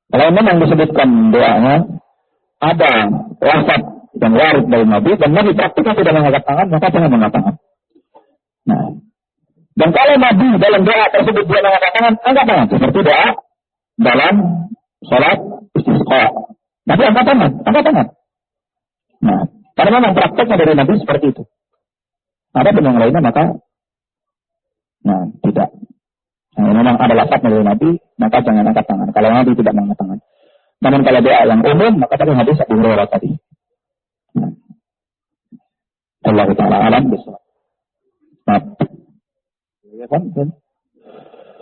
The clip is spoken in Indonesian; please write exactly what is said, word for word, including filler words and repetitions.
Kalau memang disebutkan doanya ada lafaz yang warid dari Nabi dan Nabi praktikkan tidak mengangkat tangan, maka jangan mengangkat tangan. Nah, dan kalau Nabi dalam doa tersebut dia mengangkat tangan, angkat tangan seperti doa dalam sholat istisqa. Nabi angkat tangan, angkat tangan. Nah, karena memang prakteknya dari Nabi seperti itu. Ada yang lainnya maka, nah tidak. Nah, memang ada lafaz dari Nabi, maka jangan angkat tangan. Kalau Nabi tidak mengangkat tangan. Namun kalau doa yang umum, maka tadi hadis Abu Hurairah tadi. Nah. Allah Ta'ala alam bisawab. Nah. Ya kan?